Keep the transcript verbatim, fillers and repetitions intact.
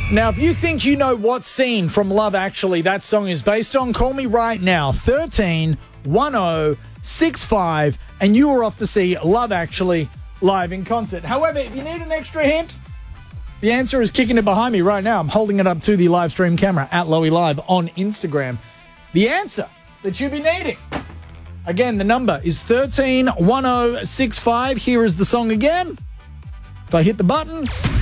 Now, if you think you know what scene from Love Actually that song is based on, call me right now, thirteen one oh six five, and you are off to see Love Actually live in concert. However, if you need an extra hint, the answer is kicking it behind me right now. I'm holding it up to the live stream camera at Lowy Live on Instagram. The answer that you'll be needing, again, the number is thirteen one oh six five. Here is the song again. If I hit the button...